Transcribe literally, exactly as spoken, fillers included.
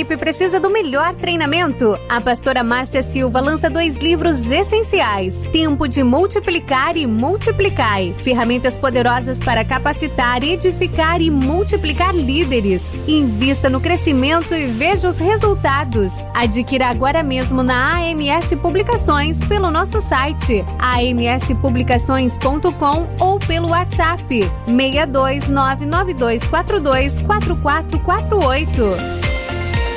equipe precisa do melhor treinamento? A pastora Márcia Silva lança dois livros essenciais: Tempo de Multiplicar e Multiplicai. Ferramentas poderosas para capacitar, edificar e multiplicar líderes. Invista no crescimento e veja os resultados. Adquira agora mesmo na A M S Publicações pelo nosso site a m s publicações ponto com ou pelo WhatsApp seis dois nove nove dois quatro dois quatro quatro quatro oito.